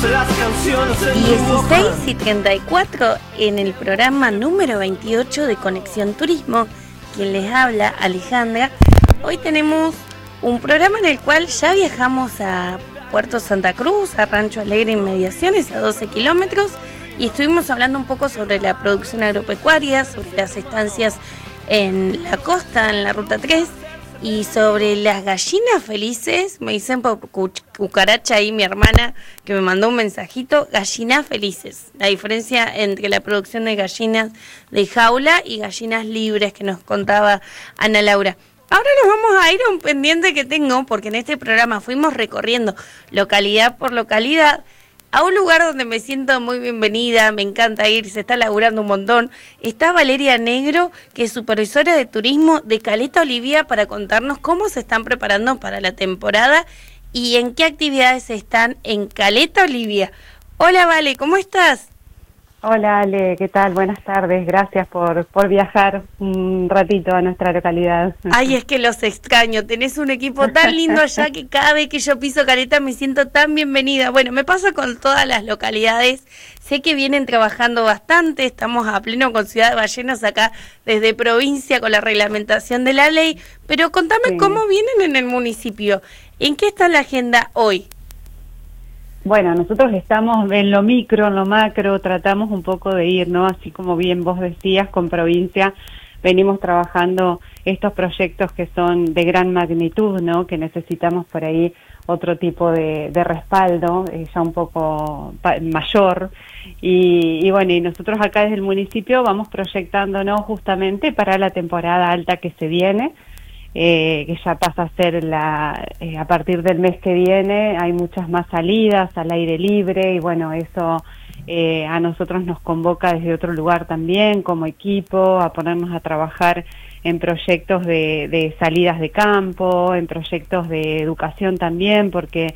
las canciones en 16:34 en el programa número 28 de Conexión Turismo. Quien les habla, Alejandra. Hoy tenemos un programa en el cual ya viajamos a Puerto Santa Cruz, a Rancho Alegre Inmediaciones, a 12 kilómetros, y estuvimos hablando un poco sobre la producción agropecuaria, sobre las estancias en la costa, en la Ruta 3, y sobre las gallinas felices. Me dicen por cucaracha ahí mi hermana que me mandó un mensajito, gallinas felices, la diferencia entre la producción de gallinas de jaula y gallinas libres que nos contaba Ana Laura. Ahora nos vamos a ir a un pendiente que tengo, porque en este programa fuimos recorriendo localidad por localidad a un lugar donde me siento muy bienvenida, me encanta ir, se está laburando un montón. Está Valeria Negro, que es supervisora de turismo de Caleta Olivia, para contarnos cómo se están preparando para la temporada y en qué actividades están en Caleta Olivia. Hola Vale, ¿cómo estás? Hola Ale, ¿qué tal? Buenas tardes, gracias por viajar un ratito a nuestra localidad. Ay, es que los extraño, tenés un equipo tan lindo allá que cada vez que yo piso Caleta me siento tan bienvenida. Bueno, me pasa con todas las localidades, sé que vienen trabajando bastante, estamos a pleno con Ciudad de Ballenas acá desde provincia con la reglamentación de la ley, pero contame cómo vienen en el municipio, ¿en qué está la agenda hoy? Bueno, nosotros estamos en lo micro, en lo macro, tratamos un poco de ir, ¿no? Así como bien vos decías, con provincia venimos trabajando estos proyectos que son de gran magnitud, ¿no? Que necesitamos por ahí otro tipo de respaldo, ya un poco mayor. Y bueno, y nosotros acá desde el municipio vamos proyectándonos justamente para la temporada alta que se viene, que ya pasa a ser a partir del mes que viene. Hay muchas más salidas al aire libre y bueno, eso a nosotros nos convoca desde otro lugar también como equipo a ponernos a trabajar en proyectos de salidas de campo, en proyectos de educación también, porque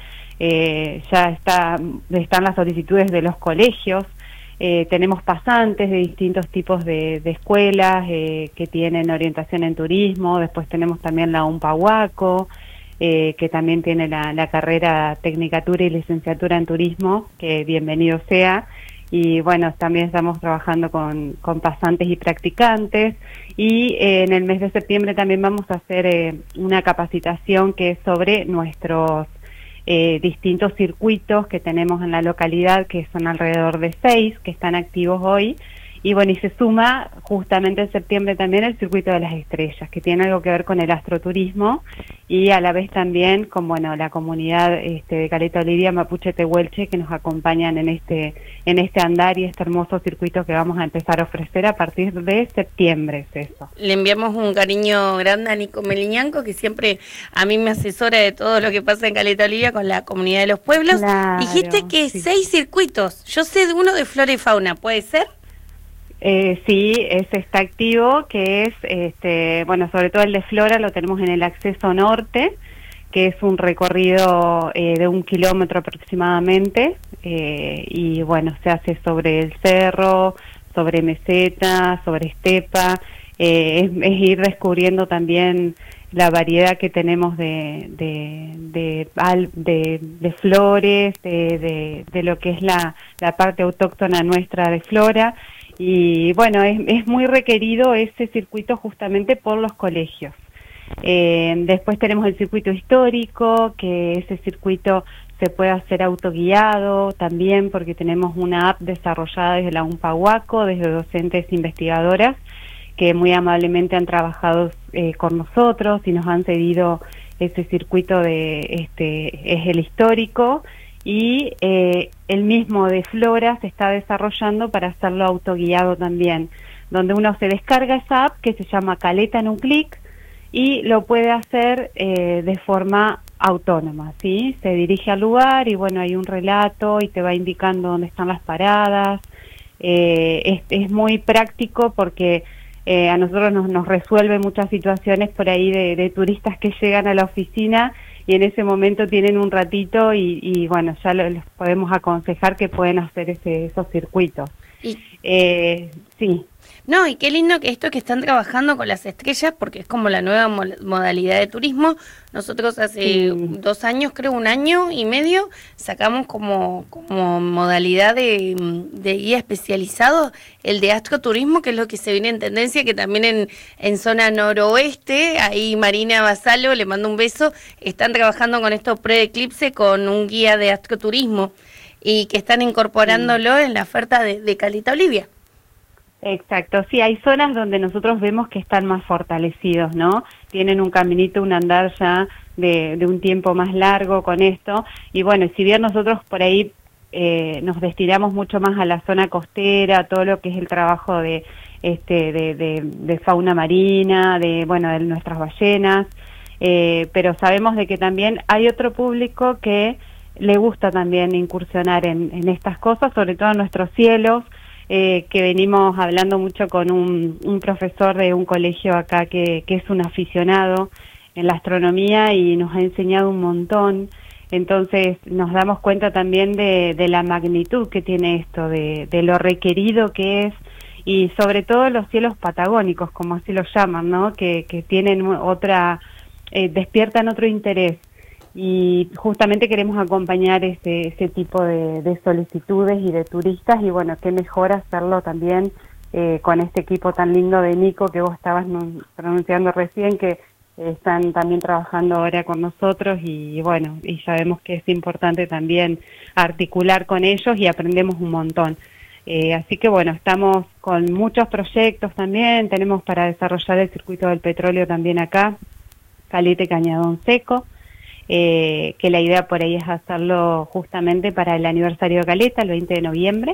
ya están las solicitudes de los colegios. Tenemos pasantes de distintos tipos de escuelas que tienen orientación en turismo. Después tenemos también la UNPAUACO, que también tiene la carrera Tecnicatura y Licenciatura en Turismo, que bienvenido sea. Y bueno, también estamos trabajando con pasantes y practicantes. Y en el mes de septiembre también vamos a hacer una capacitación que es sobre nuestros distintos circuitos que tenemos en la localidad, que son alrededor de 6 que están activos hoy, y bueno, y se suma justamente en septiembre también el circuito de las estrellas, que tiene algo que ver con el astroturismo y a la vez también con la comunidad de Caleta Olivia, Mapuche Tehuelche, que nos acompañan en este andar y este hermoso circuito que vamos a empezar a ofrecer a partir de septiembre. Es eso. Le enviamos un cariño grande a Nico Meliñanco, que siempre a mí me asesora de todo lo que pasa en Caleta Olivia con la comunidad de los pueblos. Claro, dijiste que sí. 6 circuitos, yo sé de uno de flora y fauna, ¿puede ser? Sí, ese está activo, que es, sobre todo el de flora lo tenemos en el acceso norte, que es un recorrido de 1 kilómetro aproximadamente, y bueno, se hace sobre el cerro, sobre meseta, sobre estepa, es ir descubriendo también la variedad que tenemos de flores, de lo que es la parte autóctona nuestra de flora. Y bueno, es muy requerido ese circuito justamente por los colegios. Después tenemos el circuito histórico, que ese circuito se puede hacer autoguiado también, porque tenemos una app desarrollada desde la UNPAUACO, desde docentes investigadoras, que muy amablemente han trabajado con nosotros y nos han cedido ese circuito es el histórico. Y el mismo de flora se está desarrollando para hacerlo autoguiado también, donde uno se descarga esa app que se llama Caleta en un clic y lo puede hacer de forma autónoma, ¿sí? Se dirige al lugar y bueno, hay un relato y te va indicando dónde están las paradas. Es muy práctico porque a nosotros nos resuelve muchas situaciones por ahí de turistas que llegan a la oficina y en ese momento tienen un ratito y bueno, ya les podemos aconsejar que pueden hacer esos circuitos. Y Sí. no, y qué lindo que esto que están trabajando con las estrellas, porque es como la nueva modalidad de turismo. Nosotros hace Sí. 2 años, creo 1 año y medio, sacamos como modalidad de guía especializado el de astroturismo, que es lo que se viene en tendencia, que también en zona noroeste, ahí Marina Basalo, le mando un beso, están trabajando con esto pre-eclipse con un guía de astroturismo y que están incorporándolo en la oferta de Caleta Olivia. Exacto, sí, hay zonas donde nosotros vemos que están más fortalecidos, ¿no? Tienen un caminito, un andar ya de un tiempo más largo con esto, y bueno, si bien nosotros por ahí nos destinamos mucho más a la zona costera, todo lo que es el trabajo de fauna marina, bueno, de nuestras ballenas, pero sabemos de que también hay otro público que le gusta también incursionar en estas cosas, sobre todo en nuestros cielos, que venimos hablando mucho con un profesor de un colegio acá que es un aficionado en la astronomía y nos ha enseñado un montón. Entonces nos damos cuenta también de la magnitud que tiene esto, de lo requerido que es, y sobre todo los cielos patagónicos, como así los llaman, ¿no? Que tienen despiertan otro interés. Y justamente queremos acompañar ese tipo de solicitudes y de turistas, y bueno, qué mejor hacerlo también con este equipo tan lindo de Nico que vos estabas pronunciando recién, que están también trabajando ahora con nosotros, y bueno, y sabemos que es importante también articular con ellos y aprendemos un montón. Así que bueno, estamos con muchos proyectos también, tenemos para desarrollar el circuito del petróleo también acá, Caleta y Cañadón Seco, que la idea por ahí es hacerlo justamente para el aniversario de Caleta, el 20 de noviembre,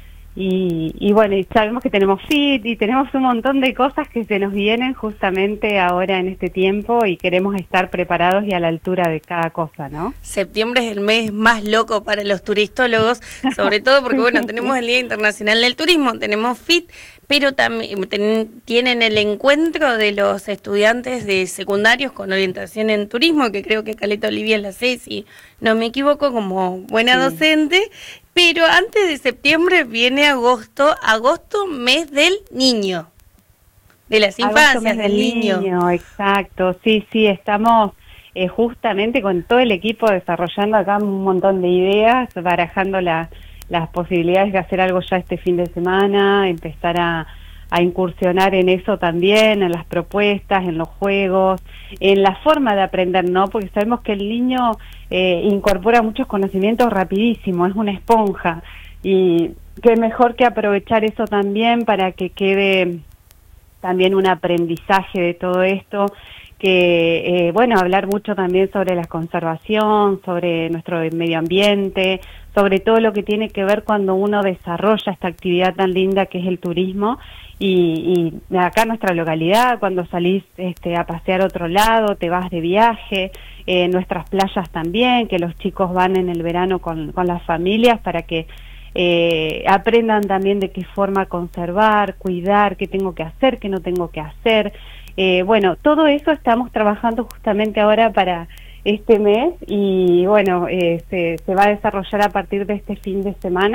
y bueno, y sabemos que tenemos FIT y tenemos un montón de cosas que se nos vienen justamente ahora en este tiempo, y queremos estar preparados y a la altura de cada cosa, ¿no? Septiembre es el mes más loco para los turistólogos, sobre todo porque, bueno, tenemos el Día Internacional del Turismo, tenemos FIT, pero también tienen el encuentro de los estudiantes de secundarios con orientación en turismo, que creo que Caleta Olivia la sé, si no me equivoco, como buena docente. Pero antes de septiembre viene agosto, mes del niño, de las infancias, del niño. Exacto, sí, estamos justamente con todo el equipo desarrollando acá un montón de ideas, barajando las posibilidades de hacer algo ya este fin de semana, empezar a incursionar en eso también, en las propuestas, en los juegos, en la forma de aprender, ¿no? Porque sabemos que el niño incorpora muchos conocimientos rapidísimo, es una esponja, y qué mejor que aprovechar eso también para que quede también un aprendizaje de todo esto, que, bueno, hablar mucho también sobre la conservación, sobre nuestro medio ambiente, sobre todo lo que tiene que ver cuando uno desarrolla esta actividad tan linda que es el turismo, y acá en nuestra localidad, cuando salís a pasear a otro lado, te vas de viaje, nuestras playas también, que los chicos van en el verano con las familias para que aprendan también de qué forma conservar, cuidar, qué tengo que hacer, qué no tengo que hacer. Bueno, todo eso estamos trabajando justamente ahora para este mes, y bueno, se va a desarrollar a partir de este fin de semana,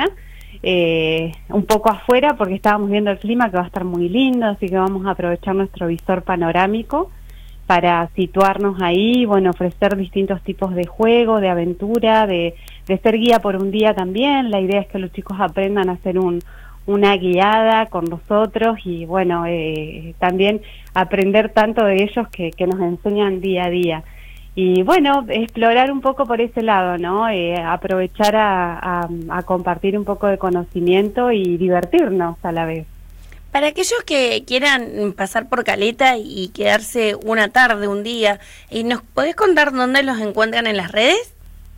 un poco afuera porque estábamos viendo el clima que va a estar muy lindo, así que vamos a aprovechar nuestro visor panorámico para situarnos ahí, bueno, ofrecer distintos tipos de juego, de aventura, de ser guía por un día también. La idea es que los chicos aprendan a hacer una guiada con nosotros, y bueno, también aprender tanto de ellos que nos enseñan día a día. Y bueno, explorar un poco por ese lado, ¿no? Aprovechar a compartir un poco de conocimiento y divertirnos a la vez. Para aquellos que quieran pasar por Caleta y quedarse una tarde, un día, ¿nos podés contar dónde los encuentran en las redes?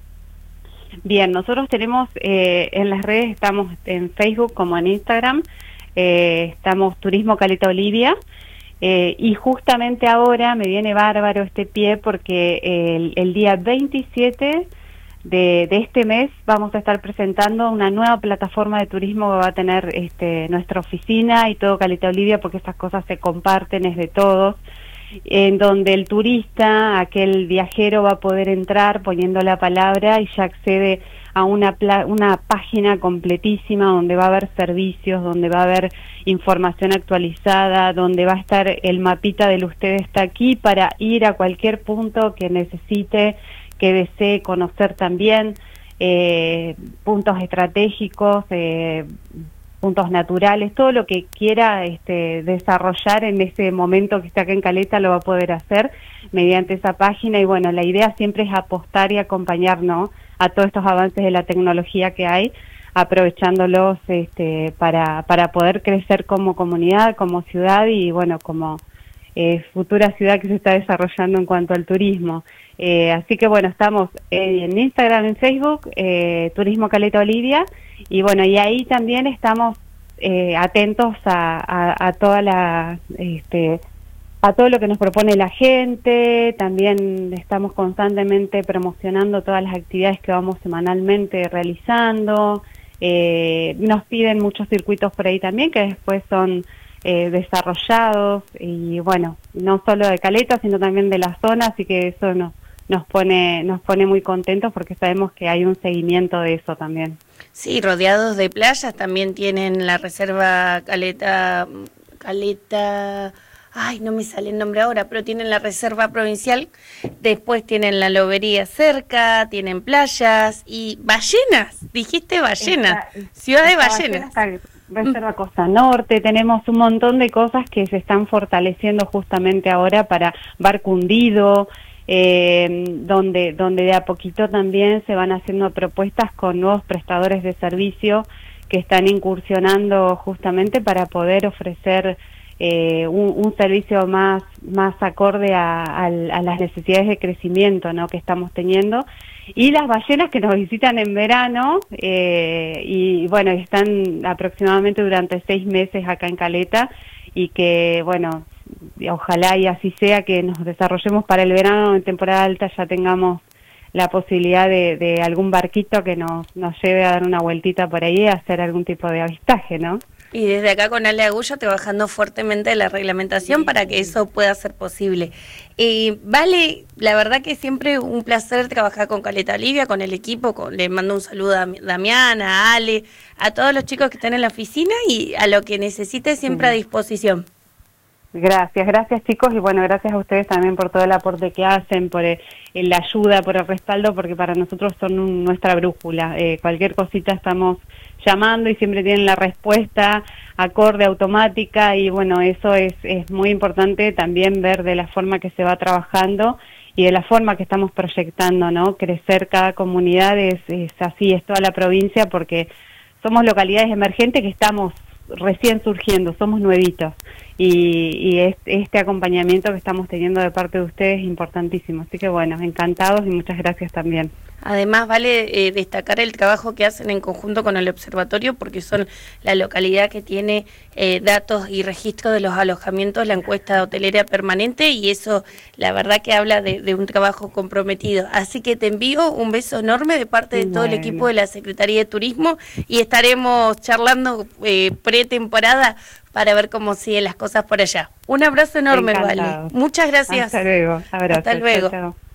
Bien, nosotros tenemos en las redes, estamos en Facebook como en Instagram, estamos Turismo Caleta Olivia, y justamente ahora me viene bárbaro este pie porque el día 27 de este mes vamos a estar presentando una nueva plataforma de turismo que va a tener nuestra oficina y todo Caleta Olivia, porque esas cosas se comparten, es de todos, en donde el turista, aquel viajero, va a poder entrar poniendo la palabra y ya accede a una página completísima donde va a haber servicios, donde va a haber información actualizada, donde va a estar el mapita del Usted está aquí para ir a cualquier punto que necesite, que desee conocer también, puntos estratégicos, puntos naturales, todo lo que quiera desarrollar en ese momento que está acá en Caleta lo va a poder hacer mediante esa página. Y bueno, la idea siempre es apostar y acompañarnos a todos estos avances de la tecnología que hay, aprovechándolos para poder crecer como comunidad, como ciudad y bueno, como futura ciudad que se está desarrollando en cuanto al turismo. Así que bueno, estamos en Instagram, en Facebook, Turismo Caleta Olivia, y bueno, y ahí también estamos atentos a toda a todo lo que nos propone la gente. También estamos constantemente promocionando todas las actividades que vamos semanalmente realizando. Nos piden muchos circuitos por ahí también que después son desarrollados, y bueno, no solo de Caleta sino también de la zona, así que eso nos pone muy contentos porque sabemos que hay un seguimiento de eso también. Sí, rodeados de playas también tienen la reserva Caleta, ay, no me sale el nombre ahora, pero tienen la reserva provincial, después tienen la lobería cerca, tienen playas y ballenas, dijiste ballenas, ciudad de ballenas. Reserva Costa Norte, tenemos un montón de cosas que se están fortaleciendo justamente ahora para Barco Hundido, donde de a poquito también se van haciendo propuestas con nuevos prestadores de servicio que están incursionando justamente para poder ofrecer un servicio más acorde a las necesidades de crecimiento, ¿no?, que estamos teniendo. Y las ballenas que nos visitan en verano, y bueno, están aproximadamente durante 6 meses acá en Caleta, y que bueno, ojalá y así sea, que nos desarrollemos para el verano en temporada alta, ya tengamos la posibilidad de algún barquito que nos lleve a dar una vueltita por ahí, a hacer algún tipo de avistaje, ¿no? Y desde acá con Ale Agulla trabajando fuertemente la reglamentación para que eso pueda ser posible. Vale, la verdad que siempre un placer trabajar con Caleta Olivia, con el equipo, le mando un saludo a Damián, a Ale, a todos los chicos que están en la oficina, y a lo que necesite siempre a disposición. Gracias chicos, y bueno, gracias a ustedes también por todo el aporte que hacen, por la ayuda, por el respaldo, porque para nosotros son nuestra brújula. Cualquier cosita estamos llamando y siempre tienen la respuesta acorde, automática, y bueno, eso es muy importante también ver de la forma que se va trabajando y de la forma que estamos proyectando, ¿no? Crecer cada comunidad es así, es toda la provincia, porque somos localidades emergentes que estamos recién surgiendo, somos nuevitos, y este acompañamiento que estamos teniendo de parte de ustedes es importantísimo. Así que bueno, encantados y muchas gracias también. Además, vale destacar el trabajo que hacen en conjunto con el observatorio, porque son la localidad que tiene datos y registro de los alojamientos, la encuesta hotelera permanente, y eso la verdad que habla de un trabajo comprometido. Así que te envío un beso enorme de parte de todo el equipo de la Secretaría de Turismo, y estaremos charlando pretemporada para ver cómo siguen las cosas por allá. Un abrazo enorme, Vale. Muchas gracias. Hasta luego. Abrazo. Hasta luego. Chao, chao.